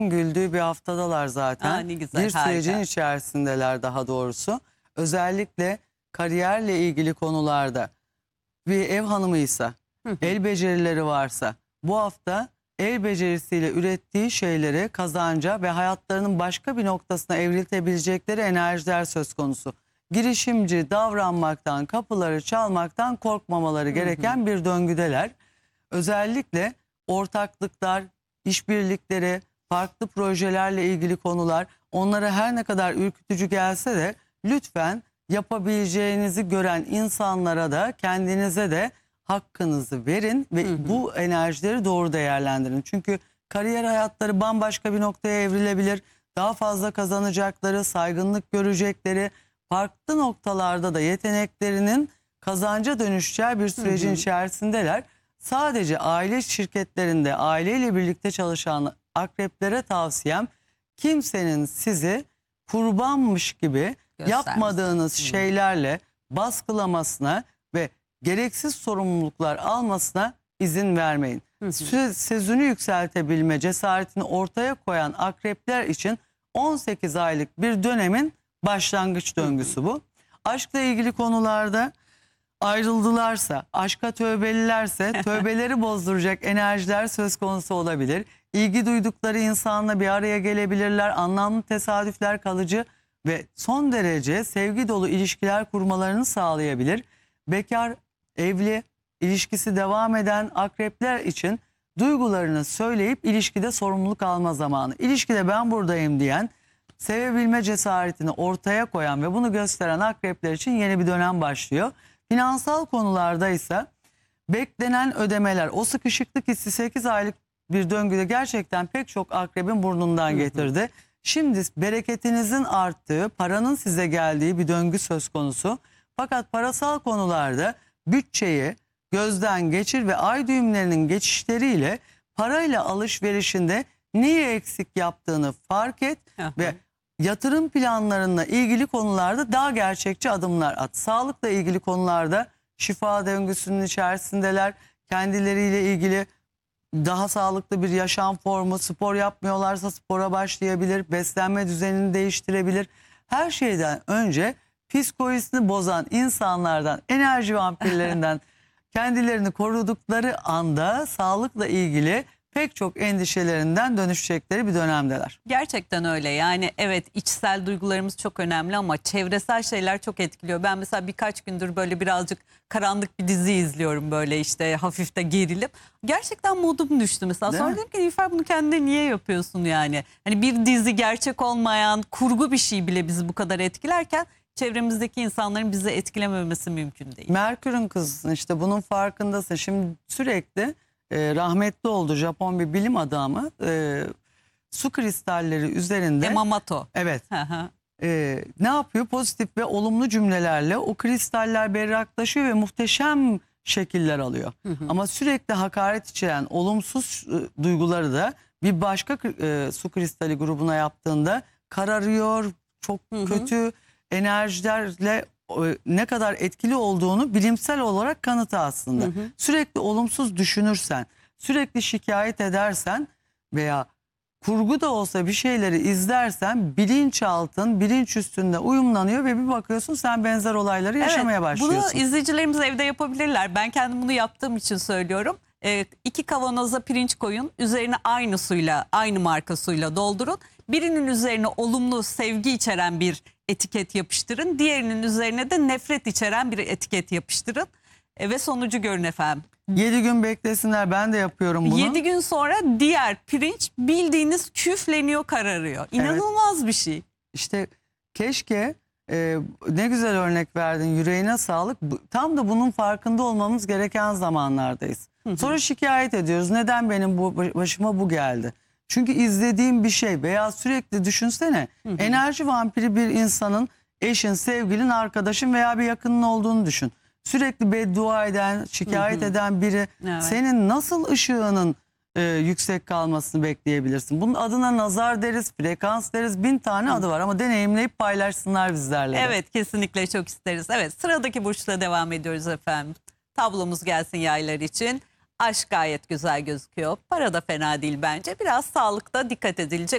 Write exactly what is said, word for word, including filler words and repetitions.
güldüğü bir haftadalar zaten. Aa, ne güzel, bir sürecin harika. içerisindeler daha doğrusu. Özellikle kariyerle ilgili konularda bir ev hanımıysa, Hı hı. el becerileri varsa bu hafta el becerisiyle ürettiği şeyleri kazanca ve hayatlarının başka bir noktasına evriltebilecekleri enerjiler söz konusu. Girişimci davranmaktan, kapıları çalmaktan korkmamaları gereken bir döngüdeler. Özellikle ortaklıklar, işbirlikleri, farklı projelerle ilgili konular, onlara her ne kadar ürkütücü gelse de lütfen yapabileceğinizi gören insanlara da kendinize de hakkınızı verin ve Hı hı. bu enerjileri doğru değerlendirin. Çünkü kariyer hayatları bambaşka bir noktaya evrilebilir. Daha fazla kazanacakları, saygınlık görecekleri, farklı noktalarda da yeteneklerinin kazanca dönüşeceği bir sürecin Hı hı. içerisindeler. Sadece aile şirketlerinde aileyle birlikte çalışan akreplere tavsiyem, kimsenin sizi kurbanmış gibi Göstermesi. yapmadığınız Hı. şeylerle baskılamasına ve gereksiz sorumluluklar almasına izin vermeyin. Hı hı. Sö- Sözünü yükseltebilme cesaretini ortaya koyan akrepler için on sekiz aylık bir dönemin başlangıç döngüsü bu. Aşkla ilgili konularda ayrıldılarsa, aşka tövbelilerse tövbeleri bozduracak enerjiler söz konusu olabilir. İlgi duydukları insanla bir araya gelebilirler. Anlamlı tesadüfler, kalıcı ve son derece sevgi dolu ilişkiler kurmalarını sağlayabilir. Bekar, evli, ilişkisi devam eden akrepler için duygularını söyleyip ilişkide sorumluluk alma zamanı. İlişkide ben buradayım diyen, sevebilme cesaretini ortaya koyan ve bunu gösteren akrepler için yeni bir dönem başlıyor. Finansal konularda ise beklenen ödemeler, o sıkışıklık hissi sekiz aylık bir döngüde gerçekten pek çok akrebin burnundan getirdi. Şimdi bereketinizin arttığı, paranın size geldiği bir döngü söz konusu. Fakat parasal konularda bütçeyi gözden geçir ve ay düğümlerinin geçişleriyle parayla alışverişinde neyi eksik yaptığını fark et Aha. ve yatırım planlarına ilgili konularda daha gerçekçi adımlar at. Sağlıkla ilgili konularda şifa döngüsünün içerisindeler. Kendileriyle ilgili daha sağlıklı bir yaşam formu, spor yapmıyorlarsa spora başlayabilir, beslenme düzenini değiştirebilir. Her şeyden önce psikolojisini bozan insanlardan, enerji vampirlerinden kendilerini korudukları anda sağlıkla ilgili pek çok endişelerinden dönüşecekleri bir dönemdeler. Gerçekten öyle, yani evet, içsel duygularımız çok önemli ama çevresel şeyler çok etkiliyor. Ben mesela birkaç gündür böyle birazcık karanlık bir dizi izliyorum, böyle işte hafif de gerilip. Gerçekten modum düştü mesela. Değil Sonra mi? dedim ki Nilüfer, bunu kendine niye yapıyorsun yani? Hani bir dizi, gerçek olmayan kurgu bir şey bile bizi bu kadar etkilerken çevremizdeki insanların bizi etkilememesi mümkün değil. Merkür'ün kızısın, işte bunun farkındasın. Şimdi sürekli e, rahmetli oldu Japon bir bilim adamı e, su kristalleri üzerinde Yamamoto. evet Hı hı. e, ne yapıyor? Pozitif ve olumlu cümlelerle o kristaller berraklaşıyor ve muhteşem şekiller alıyor. Hı hı. Ama sürekli hakaret içeren olumsuz e, duyguları da bir başka e, su kristali grubuna yaptığında kararıyor, çok Hı hı. kötü enerjilerle e, ne kadar etkili olduğunu bilimsel olarak kanıtı aslında. Hı hı. Sürekli olumsuz düşünürsen, sürekli şikayet edersen veya kurgu da olsa bir şeyleri izlersen bilinçaltın bilinç üstünde uyumlanıyor ve bir bakıyorsun sen benzer olayları yaşamaya Evet, başlıyorsun. bunu izleyicilerimiz evde yapabilirler. Ben kendim bunu yaptığım için söylüyorum. Ee, iki kavanoza pirinç koyun. Üzerine aynı suyla, aynı marka suyla doldurun. Birinin üzerine olumlu, sevgi içeren bir etiket yapıştırın. Diğerinin üzerine de nefret içeren bir etiket yapıştırın. E, ve sonucu görün efendim. Yedi gün beklesinler, ben de yapıyorum bunu. Yedi gün sonra diğer pirinç bildiğiniz küfleniyor, kararıyor. İnanılmaz bir şey. İşte keşke e, ne güzel örnek verdin, yüreğine sağlık. Bu- Tam da bunun farkında olmamız gereken zamanlardayız. Sonra şikayet ediyoruz, neden benim bu başıma bu geldi? Çünkü izlediğim bir şey veya sürekli düşünsene, enerji vampiri bir insanın eşin, sevgilin, arkadaşın veya bir yakının olduğunu düşün. Sürekli beddua eden, şikayet eden biri Evet. senin nasıl ışığının e, yüksek kalmasını bekleyebilirsin? Bunun adına nazar deriz, frekans deriz, bin tane adı var ama deneyimleyip paylaşsınlar bizlerle de. Evet, kesinlikle çok isteriz. Evet, sıradaki burçla devam ediyoruz efendim. Tablomuz gelsin yaylar için. Aşk gayet güzel gözüküyor. Para da fena değil bence. Biraz sağlıkta dikkat edilecek.